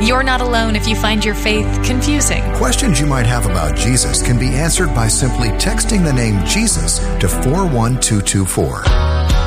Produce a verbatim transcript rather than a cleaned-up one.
You're not alone if you find your faith confusing. Questions you might have about Jesus can be answered by simply texting the name Jesus to four one two two four.